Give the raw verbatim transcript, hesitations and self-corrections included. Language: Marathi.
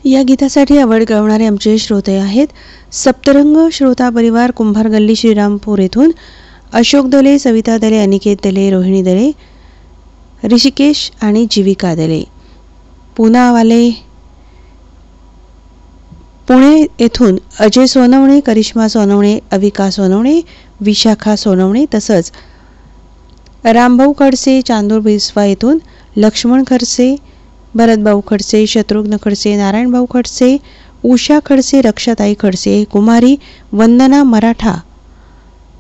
या गीतासाठी आवड गवणारे आमचे श्रोते आहेत सप्तरंग श्रोता परिवार, कुंभार गल्ली, श्रीरामपूर येथून अशोक दले, सविता दले, अनिकेत दले, रोहिणी दले, ऋषिकेश आणि जीविका दले. पुनावाले पुणे येथून अजय सोनवणे, करिश्मा सोनवणे, अविका सोनवणे, विशाखा सोनवणे, तसंच रामभाऊ खडसे, चांदूर बिस्वा येथून लक्ष्मण खडसे, भरतभाऊ खडसे, शत्रुघ्न खडसे, नारायणभाऊ खडसे, उषा खडसे, रक्षाताई खडसे, कुमारी वंदना मराठा,